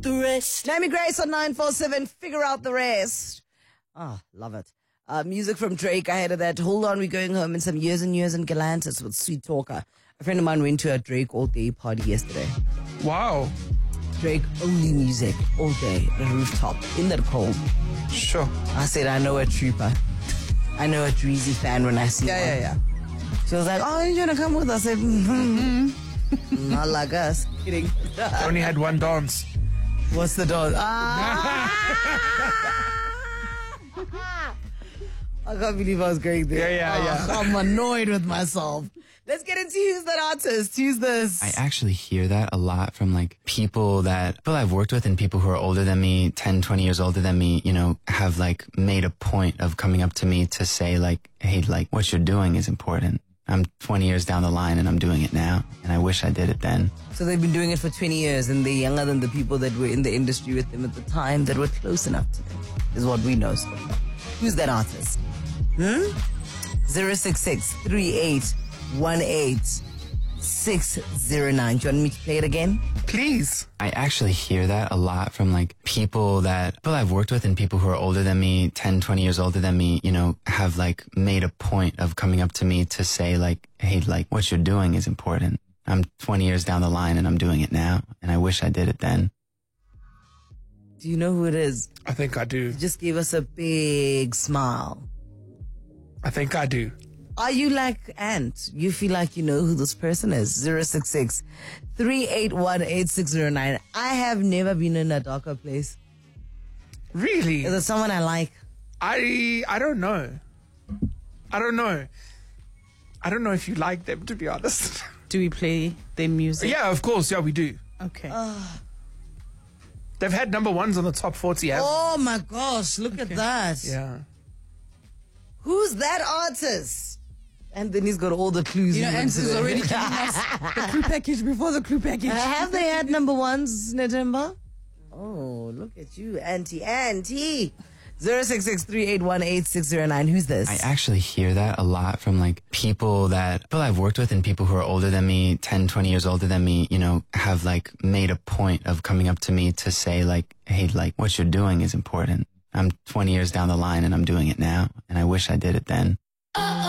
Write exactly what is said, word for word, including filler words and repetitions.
the rest. Naomi Grace on nine four seven. Figure out the rest. Ah, oh, love it. Uh, music from Drake ahead of that. Hold on, we're going home in some years and years in Galantis with Sweet Talker. A friend of mine went to a Drake all-day party yesterday. Wow. Drake only music all day at a rooftop in that cold. Sure. I said, I know a trooper. I know a Dreezy fan when I see yeah, one. Yeah, yeah, yeah. She was like, oh, you want to come with us? I said, mm-hmm. Not like us. Kidding. I only had one dance. What's the dance? Ah! I can't believe I was going there. Yeah, yeah, oh, yeah. I'm annoyed with myself. Let's get into who's that artist. Who's this? I actually hear that a lot from like people that people I've worked with and people who are older than me, ten, twenty years older than me, you know, have like made a point of coming up to me to say like, hey, like what you're doing is important. I'm twenty years down the line and I'm doing it now. And I wish I did it then. So they've been doing it for twenty years and they're younger than the people that were in the industry with them at the time that were close enough to them, is what we know so far. Who's that artist? Hmm? zero six six three eight one eight six zero nine. Do you want me to play it again? Please. I actually hear that a lot from like people that people I've worked with and people who are older than me, ten, twenty years older than me, you know, have like made a point of coming up to me to say like, hey, like what you're doing is important. I'm twenty years down the line and I'm doing it now. And I wish I did it then. Do you know who it is? I think I do. He just gave us a big smile. I think I do. Are you like Ant? You feel like you know who this person is? zero six six three eight one eight six zero nine. I have never been in a darker place. Really? Is there someone I like? I I don't know. I don't know. I don't know if you like them, to be honest. Do we play their music? Yeah, of course. Yeah, we do. Okay. Uh, They've had number ones on the top forty. Haven't oh my gosh, look Okay. at that. Yeah. Who's that artist? And then he's got all the clues. You know, in Ant is today. already giving us the clue package before the clue package. Uh, have they had number ones, Nedemba? Oh, look at you, Auntie, Auntie. zero six six three eight one eight six zero nine. Who's this? I actually hear that a lot from like people that people I've worked with and people who are older than me, ten, twenty years older than me, you know, have like made a point of coming up to me to say like, hey, like what you're doing is important. I'm twenty years down the line and I'm doing it now. And I wish I did it then.